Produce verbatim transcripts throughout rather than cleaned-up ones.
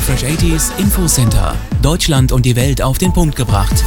Fresh achtziger Infocenter. Deutschland und die Welt auf den Punkt gebracht.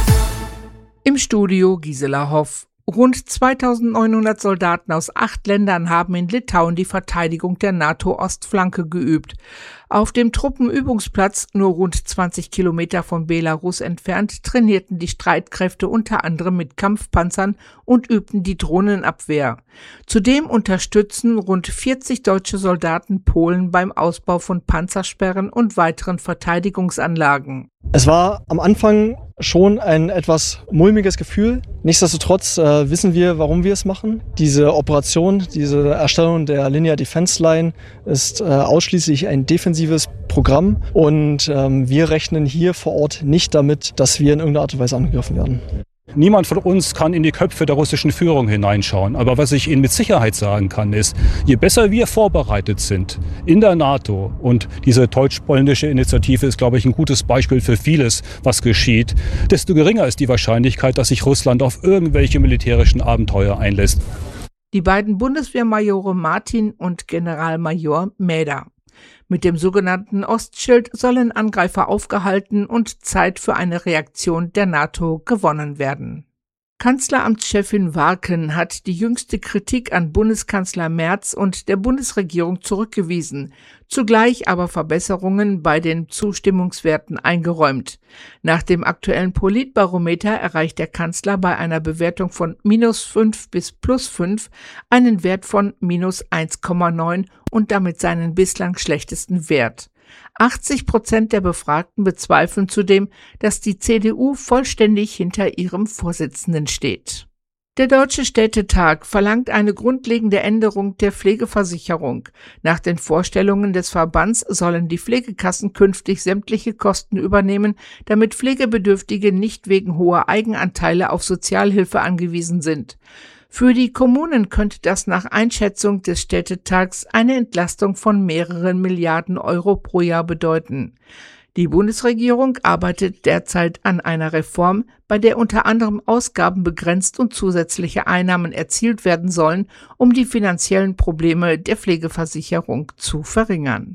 Im Studio Gisela Hoff. Rund zweitausendneunhundert Soldaten aus acht Ländern haben in Litauen die Verteidigung der NATO-Ostflanke geübt. Auf dem Truppenübungsplatz, nur rund zwanzig Kilometer von Belarus entfernt, trainierten die Streitkräfte unter anderem mit Kampfpanzern und übten die Drohnenabwehr. Zudem unterstützen rund vierzig deutsche Soldaten Polen beim Ausbau von Panzersperren und weiteren Verteidigungsanlagen. Es war am Anfang schon ein etwas mulmiges Gefühl. Nichtsdestotrotz äh, wissen wir, warum wir es machen. Diese Operation, diese Erstellung der Linear Defense Line ist äh, ausschließlich ein defensives Programm und ähm, wir rechnen hier vor Ort nicht damit, dass wir in irgendeiner Art und Weise angegriffen werden. Niemand von uns kann in die Köpfe der russischen Führung hineinschauen. Aber was ich Ihnen mit Sicherheit sagen kann, ist, je besser wir vorbereitet sind in der NATO, und diese deutsch-polnische Initiative ist, glaube ich, ein gutes Beispiel für vieles, was geschieht, desto geringer ist die Wahrscheinlichkeit, dass sich Russland auf irgendwelche militärischen Abenteuer einlässt. Die beiden Bundeswehrmajore Martin und Generalmajor Mäder. Mit dem sogenannten Ostschild sollen Angreifer aufgehalten und Zeit für eine Reaktion der NATO gewonnen werden. Kanzleramtschefin Warken hat die jüngste Kritik an Bundeskanzler Merz und der Bundesregierung zurückgewiesen, zugleich aber Verbesserungen bei den Zustimmungswerten eingeräumt. Nach dem aktuellen Politbarometer erreicht der Kanzler bei einer Bewertung von minus fünf bis plus fünf einen Wert von minus eins Komma neun und damit seinen bislang schlechtesten Wert. achtzig Prozent der Befragten bezweifeln zudem, dass die C D U vollständig hinter ihrem Vorsitzenden steht. Der Deutsche Städtetag verlangt eine grundlegende Änderung der Pflegeversicherung. Nach den Vorstellungen des Verbands sollen die Pflegekassen künftig sämtliche Kosten übernehmen, damit Pflegebedürftige nicht wegen hoher Eigenanteile auf Sozialhilfe angewiesen sind. Für die Kommunen könnte das nach Einschätzung des Städtetags eine Entlastung von mehreren Milliarden Euro pro Jahr bedeuten. Die Bundesregierung arbeitet derzeit an einer Reform, bei der unter anderem Ausgaben begrenzt und zusätzliche Einnahmen erzielt werden sollen, um die finanziellen Probleme der Pflegeversicherung zu verringern.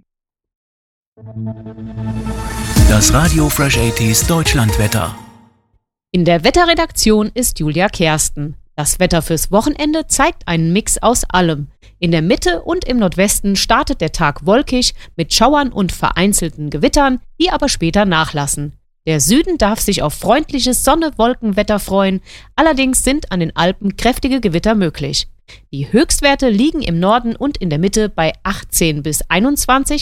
Das Radio Fresh achtziger Deutschlandwetter. In der Wetterredaktion ist Julia Kersten. Das Wetter fürs Wochenende zeigt einen Mix aus allem. In der Mitte und im Nordwesten startet der Tag wolkig mit Schauern und vereinzelten Gewittern, die aber später nachlassen. Der Süden darf sich auf freundliches Sonne-Wolken-Wetter freuen, allerdings sind an den Alpen kräftige Gewitter möglich. Die Höchstwerte liegen im Norden und in der Mitte bei achtzehn bis einundzwanzig